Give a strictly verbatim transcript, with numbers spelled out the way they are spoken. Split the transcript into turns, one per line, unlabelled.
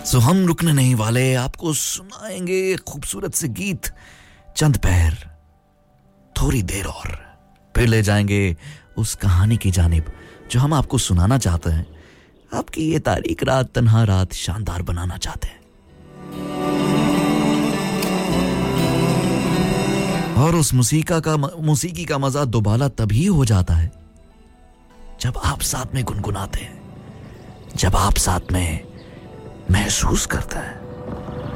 सो हम रुकने नहीं वाले, आपको सुनाएंगे खूबसूरत से गीत चंद पैर, थोड़ी देर और फिर ले जाएंगे उस कहानी की जानिब जो हम आपको सुनाना चाहते हैं। आपकी ये तारीक रात, तन्हा रात शानदार बनाना चाहते हैं। और उस मूसीका का मौसीकी का मजा दोबाला तभी हो जाता है जब आप साथ में गुनगुनाते हैं, जब आप साथ में महसूस करते हैं।